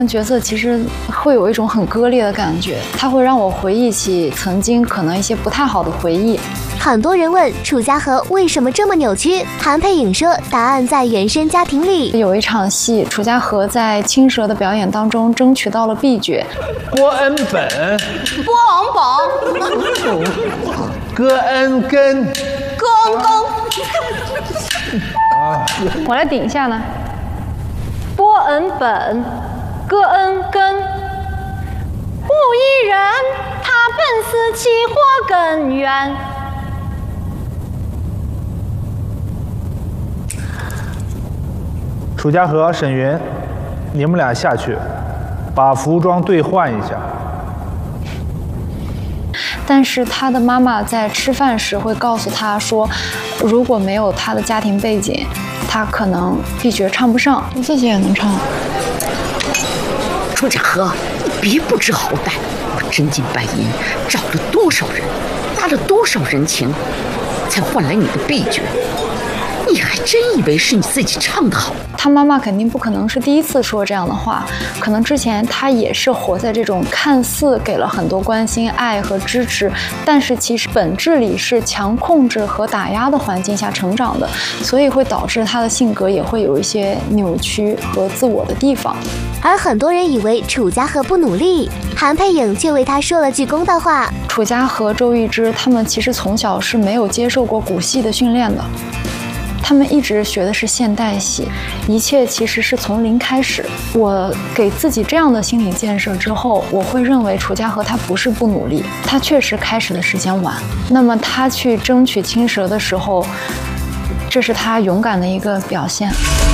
角色其实会有一种很割裂的感觉，它会让我回忆起曾经可能一些不太好的回忆。 很多人问楚家和为什么这么扭曲，韩佩颖说答案在原生家庭里。 有一场戏，楚家和在青蛇的表演当中争取到了 B 角， 郭恩本、 波王宝、 戈恩根、 戈恩根。 我来顶一下呢。波恩本、戈恩根，不一人，他本是其祸根源。 楚家和、沈云，你们俩下去，把服装兑换一下。 但是他的妈妈在吃饭时会告诉他说，如果没有他的家庭背景，他可能 B 角唱不上，自己也能唱。 楚家和，你别不知好歹，我真金白银找了多少人，搭了多少人情，才换来你的 B 角。你还真以为是你自己唱得好？ 他妈妈肯定不可能是第一次说这样的话，可能之前他也是活在这种看似给了很多关心、爱和支持，但是其实本质里是强控制和打压的环境下成长的，所以会导致他的性格也会有一些扭曲和自我的地方。 而很多人以为楚家和不努力，韩佩颖却为他说了句公道话。 楚家和周玉芝他们其实从小是没有接受过古戏的训练的。他们一直学的是现代戏，一切其实是从零开始。我给自己这样的心理建设之后，我会认为楚家和他不是不努力，他确实开始的时间晚。那么他去争取青蛇的时候，这是他勇敢的一个表现。